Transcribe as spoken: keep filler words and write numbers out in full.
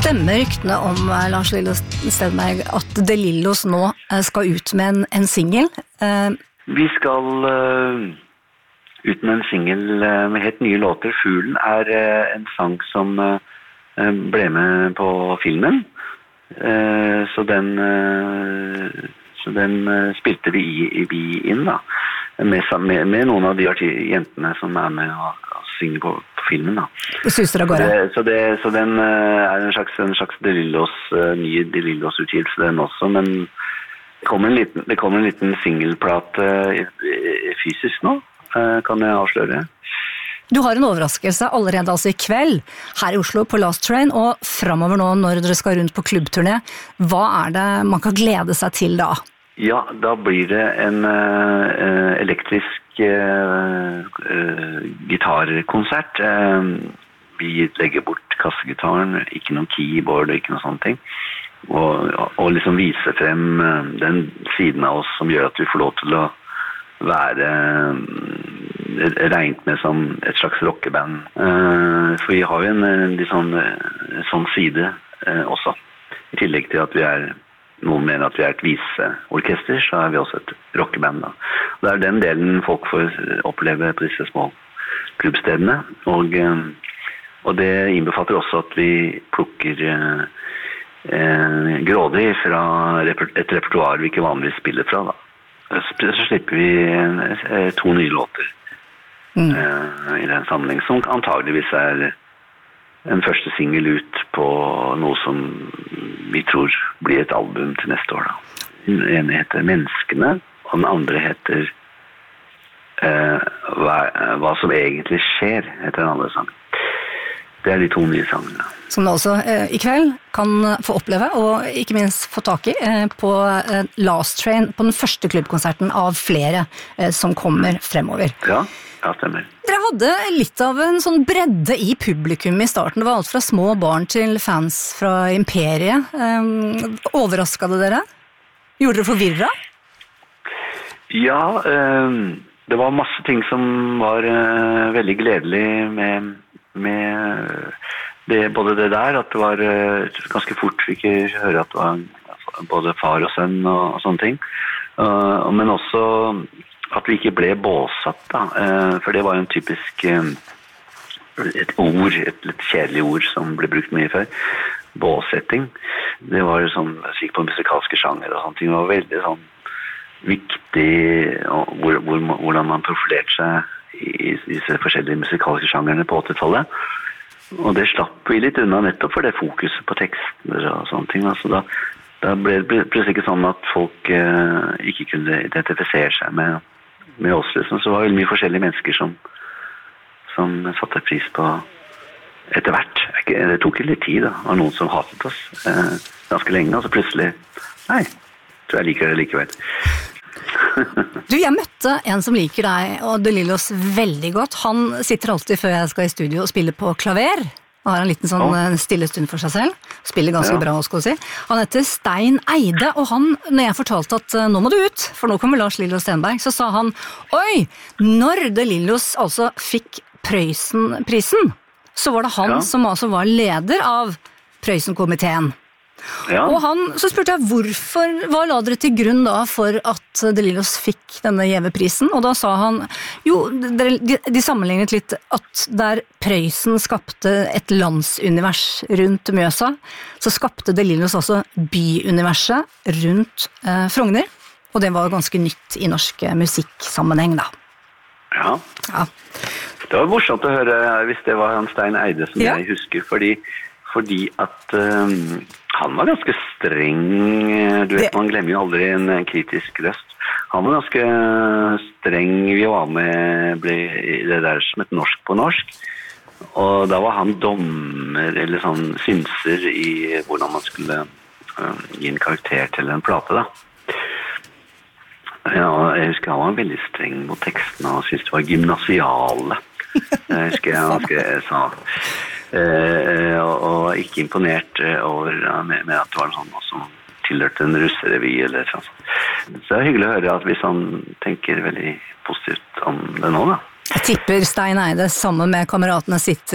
Stemmer ryktene om Lars Lillo Stenberg at De Lillos nå skal ut med en, en single? Uh, Vi skal uh, ut med en single uh, med helt nye låter. Fuglen er uh, en sang som uh, ble med på filmen. Uh, så den, uh, så den uh, spilte vi, i, vi inn da. Med, med, med noen av de jentene som er med og, og synger på, på filmen da. Det synes dere går, ja. Så, det, så den uh, er en slags, en slags De Lillos, uh, ny De Lillos utgivelse den også, men det kommer en liten, det kommer en liten singleplate uh, fysisk nå, uh, kan jeg avsløre. Du har en overraskelse allerede altså i kveld her i Oslo på Last Train, og fremover nå når dere skal rundt på klubbturné. Hva er det man kan glede seg til da? Ja, da blir det en uh, elektrisk uh, uh, gitarkonsert. Uh, vi legger bort kassegitaren, ikke noen keyboard og ikke noen sånne ting. Og, og liksom vise frem uh, den siden av oss som gjør at vi får lov til å være uh, regnet med som et slags rockeband. Uh, for vi har jo en, en, en sånn, uh, sånn side uh, også. I tillegg til at vi er noen mener at vi er et viseorkester, så er vi også et rockeband da. Det er den delen folk får oppleve på disse små klubbstedene, og, og det innbefatter også at vi plukker eh, eh, grådig fra et repertoire vi ikke vanligvis spiller fra da. Så slipper vi eh, to nye låter mm. eh, i den sammenheng, som antageligvis er en første single ut på noe som vi tror blir et album til neste år da. Den ene heter Menneskene, og den andre heter eh, hva, hva som egentlig skjer, heter den andre sangen. Det er de to nye sangene. Som du også eh, i kveld kan få oppleve, og ikke minst få tak i eh, på eh, Last Train, på den første klubbkonserten av flere eh, som kommer fremover. Ja. Ja, stemmer. Dere hadde litt av en sånn bredde i publikum i starten. Det var alt fra små barn til fans fra Imperiet. Um, overrasket det dere? Gjorde dere forvirret? Ja, um, det var masse ting som var uh, veldig gledelig med, med det, både det der, at det var uh, ganske fort vi ikke høre at det var både far og sønn og, og sånne ting. Uh, men også at vi ikke ble båsatt da, for det var jo en typisk et ord, et litt kjedelig ord som ble brukt mye før, båsetting. Det var jo sånn, slik på musikalske sjanger og sånne ting, det var veldig sånn viktig hvor, hvor, hvordan man profilerte seg i disse forskjellige musikalske sjangerne på åttitallet. Og det slapp vi litt unna nettopp for det fokuset på tekster og sånne ting, altså da Da ble det plutselig ikke sånn at folk eh, ikke kunne identifisere seg med, med oss. Liksom. Så det var veldig mye forskjellige mennesker som, som satte pris på etter hvert. Det tok litt tid da. Det var noen som hatet oss eh, ganske lenge, og så plutselig, nei, tror jeg liker det likevel. Du, jeg møtte en som liker deg og De Lillos veldig godt. Han sitter alltid før jeg skal i studio og spiller på klaver. Han har en liten sånn oh. stille stund for seg selv. Spiller ganske ja. bra, skal jeg si. Han heter Stein Eide, og han, når jeg fortalte at nå må du ut, for nå kommer Lars Lillo Stenberg, så sa han, oi, når De Lillos altså fikk Prøysen-prisen, så var det han ja. som altså var leder av Prøysen-komiteen. Ja. Og han, så spurte jeg hvorfor, hva la dere til grunn da for at De Lillos fikk denne gjeve prisen, og da sa han, jo, de, de sammenlignet litt at der Prøysen skapte et landsunivers rundt Mjøsa, så skapte De Lillos også byuniverset rundt eh, Frogner, og det var ganske nytt i norsk musikksammenheng da. Ja. ja, det var morsomt å høre hvis det var han Stein Eide som ja. jeg husker, fordi fordi at um, han var ganske streng, du vet, man glemmer jo aldri en kritisk røst. Han var ganske streng, vi var med ble i det der som et norsk på norsk, og da var han dommer, eller sånn synser i hvordan man skulle um, gi en karakter til en plate da. Ja, jeg husker han var veldig streng mot teksten, og syntes det var gymnasiale. Jeg husker han skrev, sa Uh, og, og ikke imponert uh, over uh, med, med at det var sånn som tilhørte en russerevy eller sånn. Så det er hyggelig å høre at hvis han tenker veldig positivt om det nå da. Jeg tipper Stein Eide sammen med kameratene sitter